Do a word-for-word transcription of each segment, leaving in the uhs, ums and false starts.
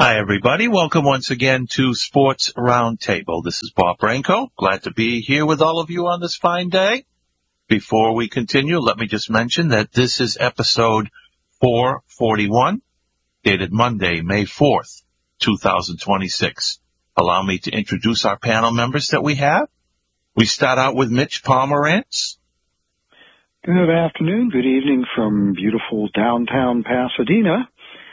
Hi, everybody. Welcome once again to Sports Roundtable. This is Bob Branco. Glad to be here with all of you on this fine day. Before we continue, let me just mention that this is episode four forty-one, dated Monday, May fourth, twenty twenty-six. Allow me to introduce our panel members that we have. We start out with Mitch Pomerantz. Good afternoon, good evening from beautiful downtown Pasadena.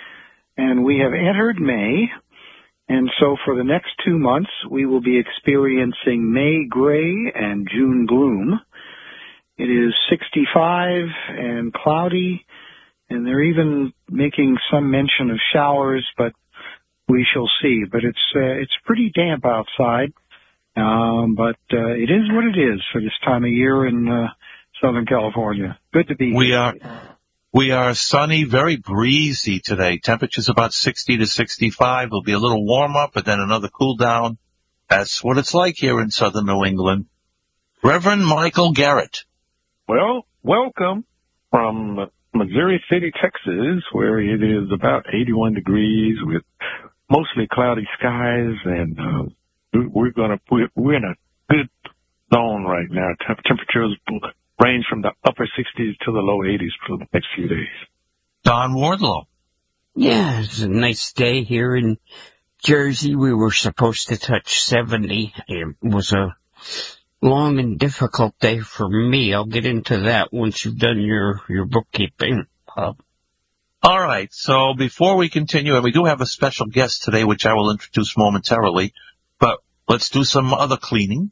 And we have entered May, and so for the next two months, we will be experiencing May gray and June gloom. It is sixty-five and cloudy, and they're even making some mention of showers, but we shall see. But it's uh, it's pretty damp outside, um, but uh, it is what it is for this time of year in uh, Southern California. Good to be we here. Are, we are sunny, very breezy today. Temperatures about sixty to sixty-five. It'll be a little warm up, but then another cool down. That's what it's like here in Southern New England. Reverend Michael Garrett. Well, welcome from Missouri City, Texas, where it is about eighty-one degrees with mostly cloudy skies, and uh, we're gonna we're in a good zone right now. Temp- temperatures range from the upper sixties to the low eighties for the next few days. Don Wardlow. Yeah, it's a nice day here in Jersey. We were supposed to touch seventy. It was a long and difficult day for me. I'll get into that once you've done your, your bookkeeping. Uh, All right, so before we continue, and we do have a special guest today, which I will introduce momentarily, but let's do some other cleaning.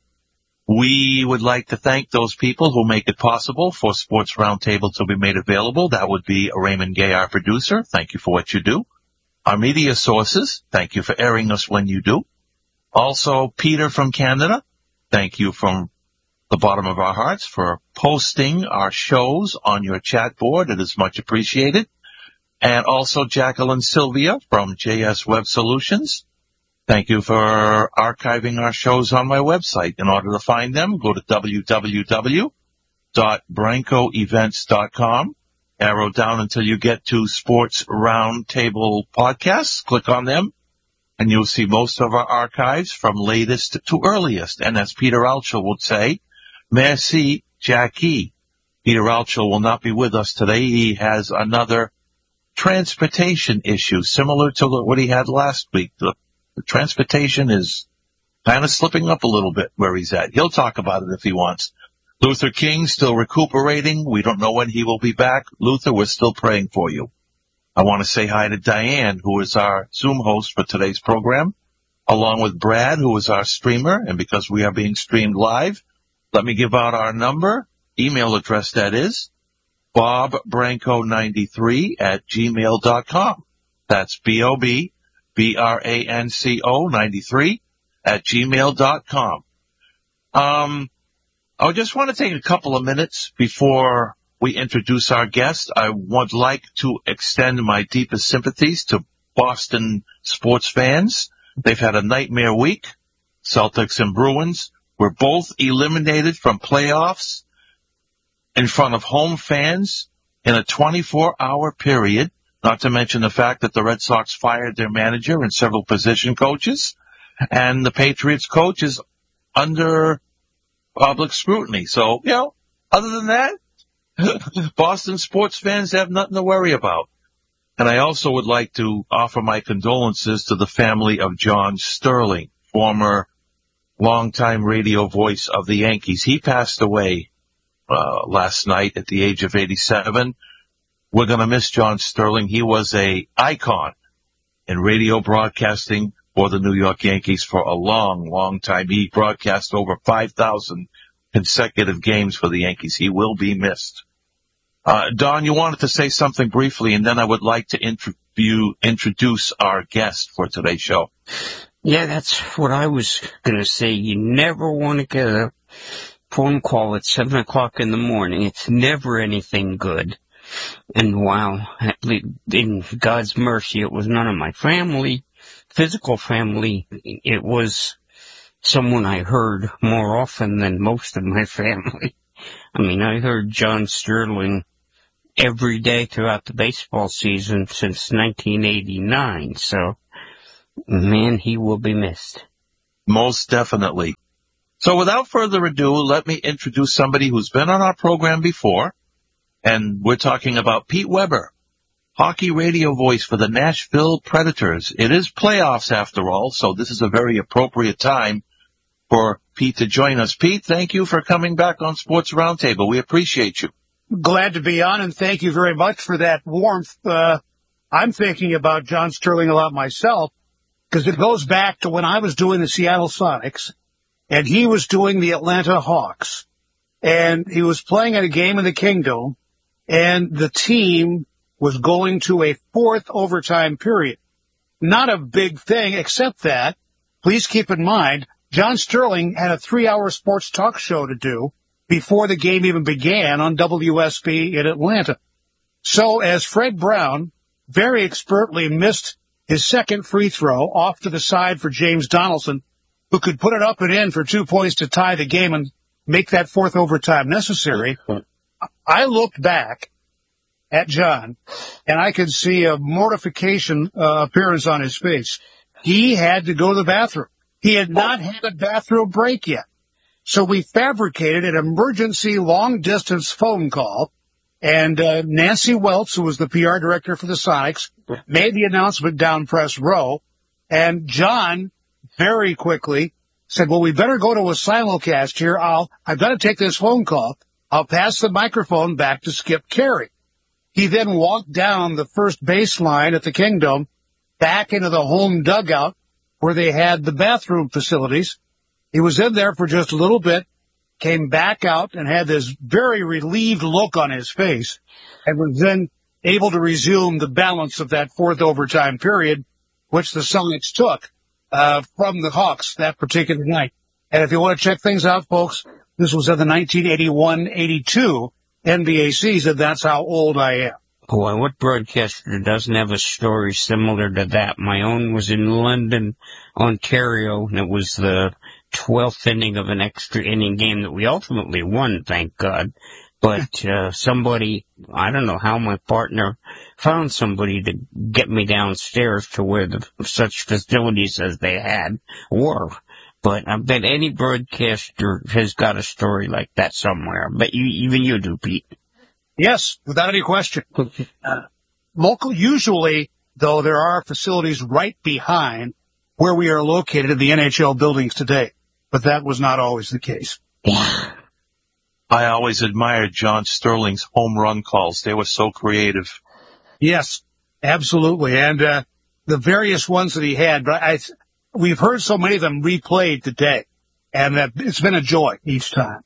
We would like to thank those people who make it possible for Sports Roundtable to be made available. That would be Raymond Gay, our producer. Thank you for what you do. Our media sources, thank you for airing us when you do. Also, Peter from Canada, thank you from the bottom of our hearts for posting our shows on your chat board. It is much appreciated. And also Jacqueline Sylvia from J S Web Solutions. Thank you for archiving our shows on my website. In order to find them, go to w w w dot branco events dot com. Arrow down until you get to Sports Roundtable Podcasts. Click on them, and you'll see most of our archives from latest to earliest. And as Peter Altschul would say, merci, Jackie. Peter Altschul will not be with us today. He has another transportation issue similar to what he had last week. The The transportation is kind of slipping up a little bit where he's at. He'll talk about it if he wants. Luther King still recuperating. We don't know when he will be back. Luther, we're still praying for you. I want to say hi to Diane, who is our Zoom host for today's program, along with Brad, who is our streamer. And because we are being streamed live, let me give out our number, email address that is, bob branco ninety-three at gmail dot com. That's B O B B R A N C O ninety-three at gmail dot com. Um, I just want to take a couple of minutes before we introduce our guest. I would like to extend my deepest sympathies to Boston sports fans. They've had a nightmare week. Celtics and Bruins were both eliminated from playoffs in front of home fans in a twenty-four hour period. Not to mention the fact that the Red Sox fired their manager and several position coaches, and the Patriots coach is under public scrutiny. So, you know, other than that, Boston sports fans have nothing to worry about. And I also would like to offer my condolences to the family of John Sterling, former longtime radio voice of the Yankees. He passed away uh, last night at the age of eighty-seven. We're going to miss John Sterling. He was a icon in radio broadcasting for the New York Yankees for a long, long time. He broadcast over five thousand consecutive games for the Yankees. He will be missed. Uh, Don, you wanted to say something briefly, and then I would like to interview, introduce our guest for today's show. yeah, that's what I was going to say. You never want to get a phone call at seven o'clock in the morning. It's never anything good. And wow, in God's mercy, it was none of my family, physical family. It was someone I heard more often than most of my family. I mean, I heard John Sterling every day throughout the baseball season since nineteen eighty-nine. So Man, he will be missed. Most definitely. So without further ado, let me introduce somebody who's been on our program before, and we're talking about Pete Weber, hockey radio voice for the Nashville Predators. It is playoffs after all, so this is a very appropriate time for Pete to join us. Pete, thank you for coming back on Sports Roundtable. We appreciate you. Glad to be on, and thank you very much for that warmth. Uh, I'm thinking about John Sterling a lot myself, because it goes back to when I was doing the Seattle Sonics, and he was doing the Atlanta Hawks. And he was playing at a game in the Kingdom, and the team was going to a fourth overtime period. Not a big thing, except that, please keep in mind, John Sterling had a three-hour sports talk show to do before the game even began on W S B in Atlanta. So as Fred Brown very expertly missed his second free throw off to the side for James Donaldson, who could put it up and in for two points to tie the game and make that fourth overtime necessary, I looked back at John, and I could see a mortification uh, appearance on his face. He had to go to the bathroom. He had not had a bathroom break yet. So we fabricated an emergency long-distance phone call, and uh, Nancy Weltz, who was the P R director for the Sonics, made the announcement down press row, and John very quickly said, well, we better go to a simulcast here. I'll, I've got to take this phone call. I'll pass the microphone back to Skip Carey. He then walked down the first baseline at the Kingdom, back into the home dugout where they had the bathroom facilities. He was in there for just a little bit, came back out and had this very relieved look on his face, and was then able to resume the balance of that fourth overtime period, which the Sonics took uh from the Hawks that particular night. And if you want to check things out, folks, this was in the nineteen eighty-one eighty-two N B A season. That's how old I am. Boy, what broadcaster doesn't have a story similar to that? My own was in London, Ontario, and it was the twelfth inning of an extra inning game that we ultimately won, thank God. But uh somebody, I don't know how my partner found somebody to get me downstairs to where the such facilities as they had were. But I bet any broadcaster has got a story like that somewhere. I bet you, even you do, Pete. Yes, without any question. Uh, local, usually, though, there are facilities right behind where we are located in the N H L buildings today. But that was not always the case. I always admired John Sterling's home run calls. They were so creative. Yes, absolutely. And uh, the various ones that he had, but I, we've heard so many of them replayed today, and that it's been a joy each time.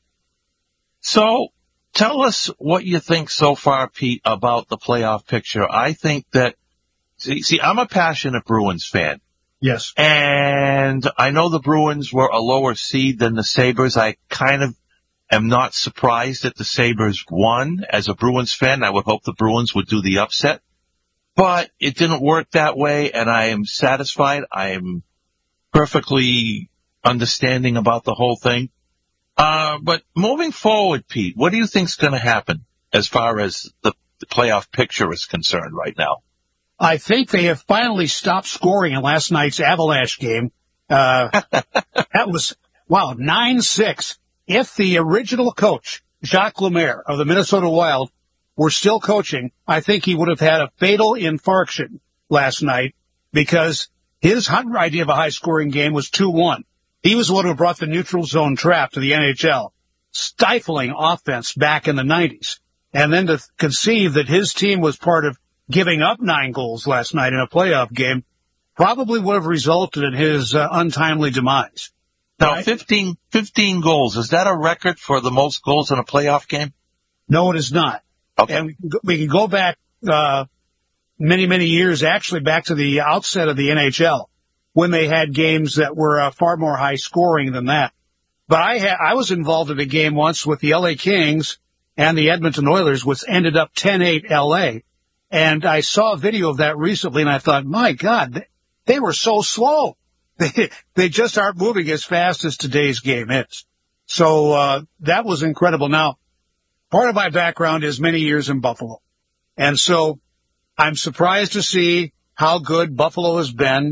So tell us what you think so far, Pete, about the playoff picture. I think that, see, see I'm a passionate Bruins fan. Yes. And I know the Bruins were a lower seed than the Sabres. I kind of am not surprised that the Sabres won. As a Bruins fan, I would hope the Bruins would do the upset. But it didn't work that way, and I am satisfied. I am perfectly understanding about the whole thing. Uh, but moving forward, Pete, what do you think's going to happen as far as the, the playoff picture is concerned right now? I think they have finally stopped scoring in last night's Avalanche game. Uh, that was, wow, nine six. If the original coach, Jacques Lemaire of the Minnesota Wild, were still coaching, I think he would have had a fatal infarction last night, because his idea of a high-scoring game was two one. He was the one who brought the neutral zone trap to the N H L, stifling offense back in the nineties. And then to conceive that his team was part of giving up nine goals last night in a playoff game probably would have resulted in his uh, untimely demise. Now, right? fifteen, fifteen goals, is that a record for the most goals in a playoff game? No, it is not. Okay. And we can go, we can go back uh many, many years, actually back to the outset of the N H L, when they had games that were uh, far more high scoring than that. But I ha- I was involved in a game once with the L A Kings and the Edmonton Oilers, which ended up ten eight L A. And I saw a video of that recently, and I thought, my God, they, they were so slow. They, they just aren't moving as fast as today's game is. So uh that was incredible. Now, part of my background is many years in Buffalo. And so I'm surprised to see how good Buffalo has been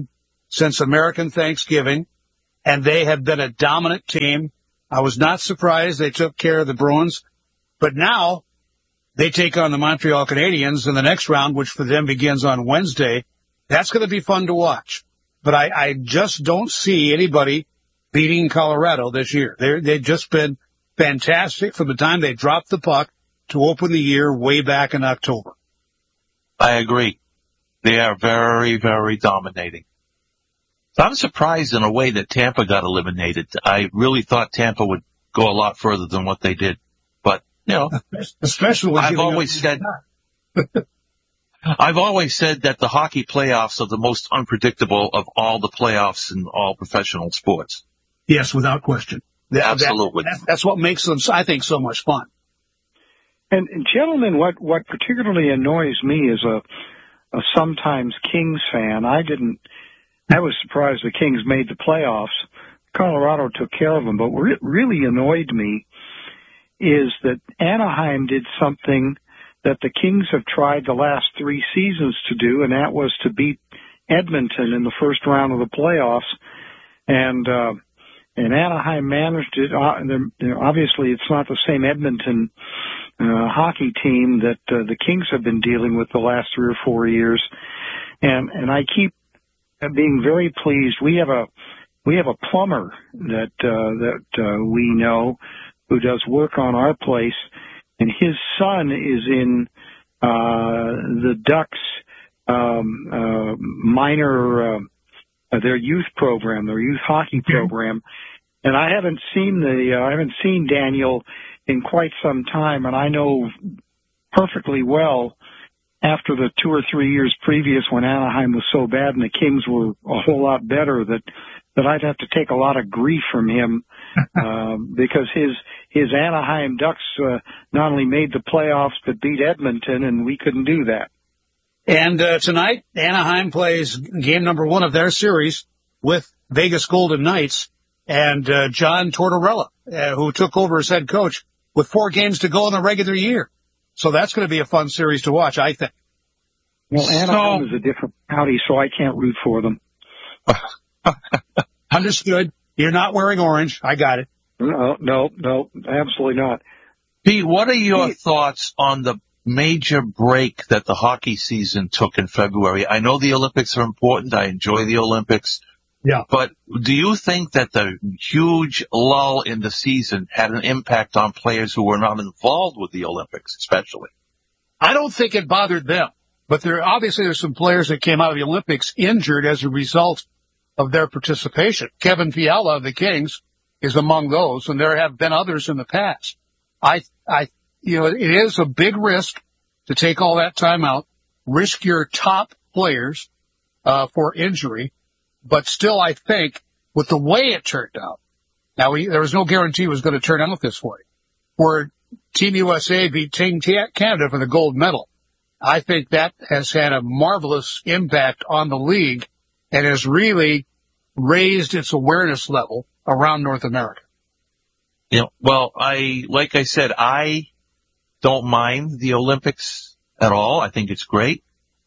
since American Thanksgiving, and they have been a dominant team. I was not surprised they took care of the Bruins, but now they take on the Montreal Canadiens in the next round, which for them begins on Wednesday. That's going to be fun to watch. But I, I just don't see anybody beating Colorado this year. They're, they've just been fantastic from the time they dropped the puck to open the year way back in October. I agree. They are very, very dominating. So I'm surprised in a way that Tampa got eliminated. I really thought Tampa would go a lot further than what they did. But, you know, especially when I've always said, I've always said that the hockey playoffs are the most unpredictable of all the playoffs in all professional sports. Yes, without question. That, Absolutely. That, that's what makes them, I think, so much fun. And, and gentlemen, what, what particularly annoys me as a, a sometimes Kings fan, I didn't, I was surprised the Kings made the playoffs. Colorado took care of them, but what really annoyed me is that Anaheim did something that the Kings have tried the last three seasons to do, and that was to beat Edmonton in the first round of the playoffs. And, uh, and Anaheim managed it. Uh, they're, obviously, it's not the same Edmonton uh, hockey team that uh, the Kings have been dealing with the last three or four years. And, and I keep being very pleased. We have a, we have a plumber that, uh, that, uh, we know who does work on our place, and his son is in, uh, the Ducks, um, uh, minor, uh, their youth program, their youth hockey program. And I haven't seen the, uh, I haven't seen Daniel in quite some time, and I know perfectly well after the two or three years previous when Anaheim was so bad and the Kings were a whole lot better that, that I'd have to take a lot of grief from him, um, because his, his Anaheim Ducks, uh, not only made the playoffs, but beat Edmonton, and we couldn't do that. And, uh, tonight, Anaheim plays game number one of their series with Vegas Golden Knights and, uh, John Tortorella, uh, who took over as head coach with four games to go in the regular year. So that's going to be a fun series to watch, I think. Well, Anaheim so, is a different county, so I can't root for them. Understood. You're not wearing orange. I got it. No, no, no, absolutely not. Pete, what are your Pete. thoughts on the major break that the hockey season took in February? I know the Olympics are important. I enjoy the Olympics. Yeah. But do you think that the huge lull in the season had an impact on players who were not involved with the Olympics, especially? I don't think it bothered them. But there obviously there's some players that came out of the Olympics injured as a result of their participation. Kevin Fiala of the Kings is among those, and there have been others in the past. I, I, you know, it is a big risk to take all that time out, risk your top players, uh, for injury. But still, I think with the way it turned out, now we, there was no guarantee it was going to turn out this way, where Team U S A beat Team Canada for the gold medal. I think that has had a marvelous impact on the league and has really raised its awareness level around North America. You know, well, I, like I said, I don't mind the Olympics at all. I think it's great.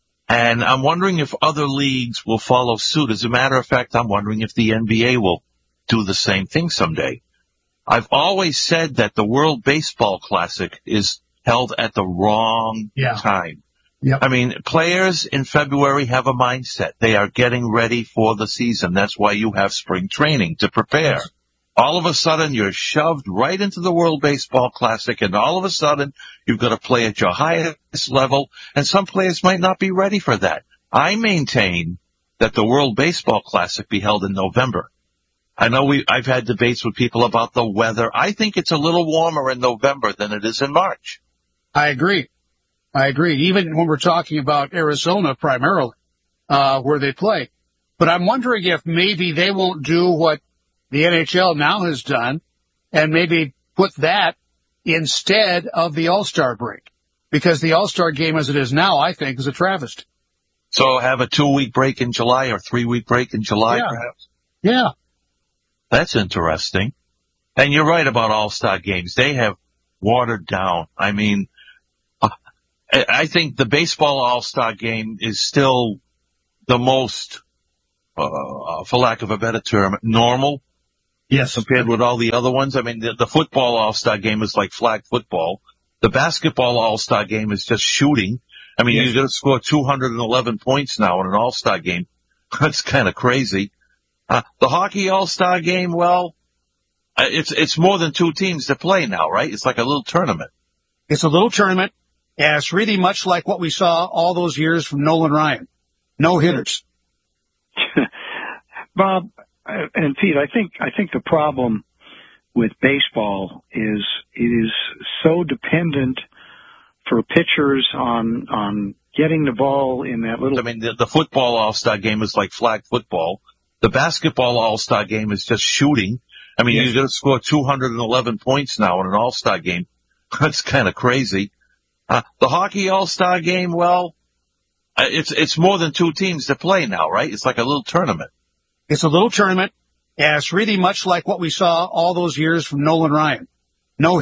And I'm wondering if other leagues will follow suit. As a matter of fact, I'm wondering if the N B A will do the same thing someday. I've always said that the World Baseball Classic is held at the wrong yeah. time. Yep. I mean, players in February have a mindset. They are getting ready for the season. That's why you have spring training to prepare. Yes. All of a sudden, you're shoved right into the World Baseball Classic, and all of a sudden, you've got to play at your highest level, and some players might not be ready for that. I maintain that the World Baseball Classic be held in November. I know we, I've had debates with people about the weather. I think it's a little warmer in November than it is in March. I agree. I agree. Even when we're talking about Arizona primarily, uh, where they play. But I'm wondering if maybe they won't do what the N H L now has done and maybe put that instead of the All-Star break. Because the All-Star game as it is now, I think, is a travesty. So have a two-week break in July or three-week break in July, yeah. perhaps? Yeah. That's interesting. And you're right about All-Star games. They have watered down. I mean, I think the baseball All-Star game is still the most uh, for lack of a better term, normal. Yes. Compared with all the other ones. I mean, the, the football all-star game is like flag football. The basketball all-star game is just shooting. I mean, yes. You're going to score two hundred eleven points now in an all-star game. That's kind of crazy. Uh, the hockey all-star game, well, it's, it's more than two teams to play now, right? It's like a little tournament. It's a little tournament. And it's really much like what we saw all those years from Nolan Ryan. No hitters. Bob and Pete, I think, I think the problem with baseball is it is so dependent for pitchers on, on getting the ball in that little. I mean, the, the football all-star game is like flag football. The basketball all-star game is just shooting. I mean, yes. You're going to score two hundred eleven points now in an all-star game. That's kind of crazy. Uh, the hockey all-star game, well, it's, it's more than two teams to play now, right? It's like a little tournament. It's a little tournament. And it's really much like what we saw all those years from Nolan Ryan.